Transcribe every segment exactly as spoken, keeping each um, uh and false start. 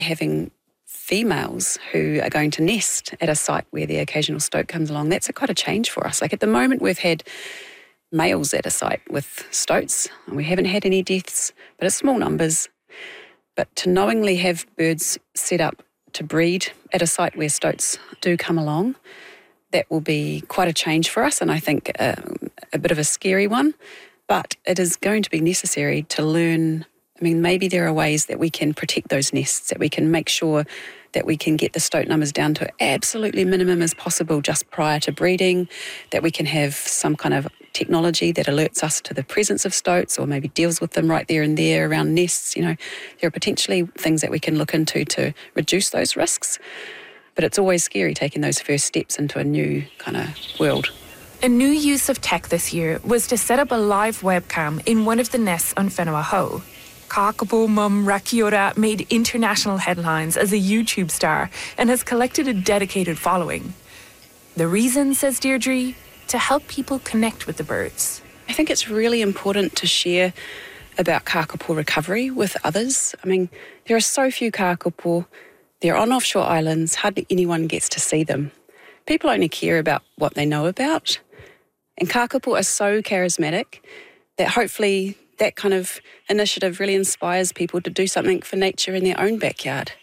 having females who are going to nest at a site where the occasional stoat comes along, that's a quite a change for us. Like at the moment, we've had males at a site with stoats, and we haven't had any deaths, but it's small numbers. But to knowingly have birds set up to breed at a site where stoats do come along, that will be quite a change for us, and I think a, a bit of a scary one. But it is going to be necessary to learn. I mean, maybe there are ways that we can protect those nests, that we can make sure that we can get the stoat numbers down to absolutely minimum as possible just prior to breeding, that we can have some kind of technology that alerts us to the presence of stoats or maybe deals with them right there and there around nests. You know, there are potentially things that we can look into to reduce those risks. But it's always scary taking those first steps into a new kind of world. A new use of tech this year was to set up a live webcam in one of the nests on Whenua Hou. Kakapo mum Rakiora made international headlines as a YouTube star and has collected a dedicated following. The reason, says Deirdre, to help people connect with the birds. I think it's really important to share about kakapo recovery with others. I mean, there are so few kakapo. They're on offshore islands. Hardly anyone gets to see them. People only care about what they know about. And kakapo are so charismatic that hopefully that kind of initiative really inspires people to do something for nature in their own backyard.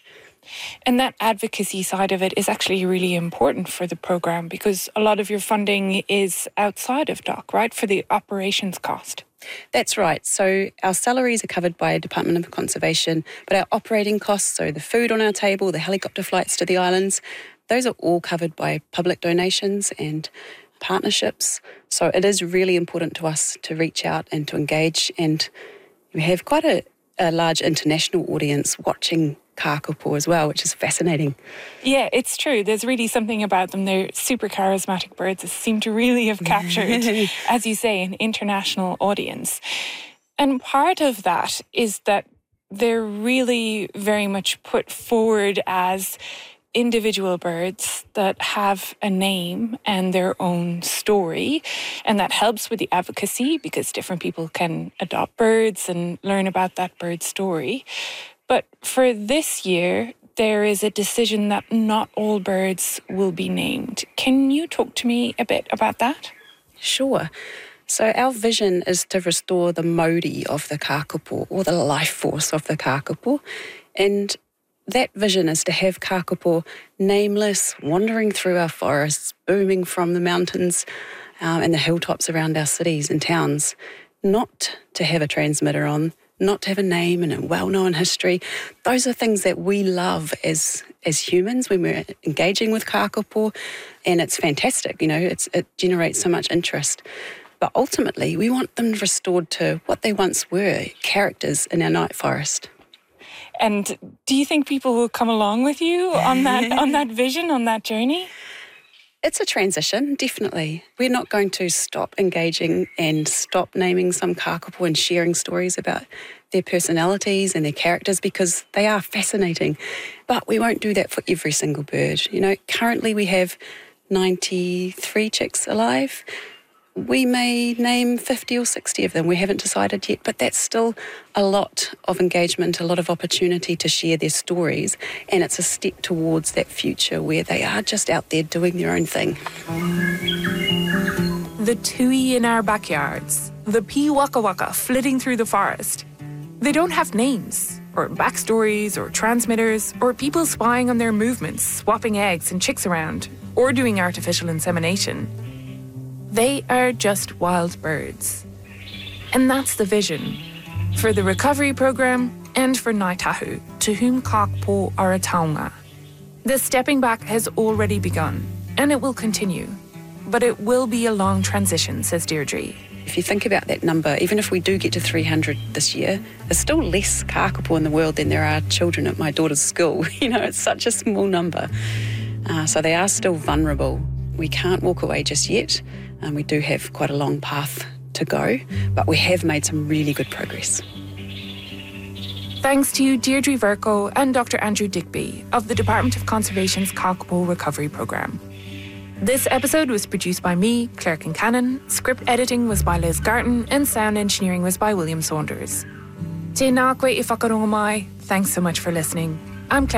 And that advocacy side of it is actually really important for the programme because a lot of your funding is outside of D O C, right, for the operations cost. That's right. So our salaries are covered by Department of Conservation, but our operating costs, so the food on our table, the helicopter flights to the islands, those are all covered by public donations and partnerships. So it is really important to us to reach out and to engage, and we have quite a, a large international audience watching kakapo as well, which is fascinating. Yeah, it's true. There's really something about them. They're super charismatic birds that seem to really have captured, as you say, an international audience. And part of that is that they're really very much put forward as individual birds that have a name and their own story, and that helps with the advocacy because different people can adopt birds and learn about that bird's story. But for this year, there is a decision that not all birds will be named. Can you talk to me a bit about that? Sure. So our vision is to restore the mauri of the kakapo, or the life force of the kakapo. And that vision is to have kakapo nameless, wandering through our forests, booming from the mountains um, and the hilltops around our cities and towns. Not to have a transmitter on, not to have a name and a well-known history. Those are things that we love as as humans when we're engaging with kakapo, and it's fantastic. You know, it's, it generates so much interest. But ultimately, we want them restored to what they once were, characters in our night forest. And do you think people will come along with you on that on that vision, on that journey? It's a transition, definitely. We're not going to stop engaging and stop naming some kakapo and sharing stories about their personalities and their characters because they are fascinating. But we won't do that for every single bird. You know, currently we have ninety-three chicks alive. We may name fifty or sixty of them. We haven't decided yet, but that's still a lot of engagement, a lot of opportunity to share their stories, and it's a step towards that future where they are just out there doing their own thing. The tui in our backyards, the pea waka waka flitting through the forest. They don't have names, or backstories, or transmitters, or people spying on their movements, swapping eggs and chicks around, or doing artificial insemination. They are just wild birds. And that's the vision for the recovery programme and for Ngāi Tahu, to whom kakapo are a taonga. The stepping back has already begun, and it will continue. But it will be a long transition, says Deirdre. If you think about that number, even if we do get to three hundred this year, there's still less kakapo in the world than there are children at my daughter's school. You know, it's such a small number. Uh, so they are still vulnerable. We can't walk away just yet. And we do have quite a long path to go, but we have made some really good progress. Thanks to Deirdre Vercoe and Doctor Andrew Digby of the Department of Conservation's Kakapo Recovery Programme. This episode was produced by me, Claire Kincannon, script editing was by Liz Garton, and sound engineering was by William Saunders. Te nā koe I whakarongo mai. Thanks so much for listening. I'm Claire.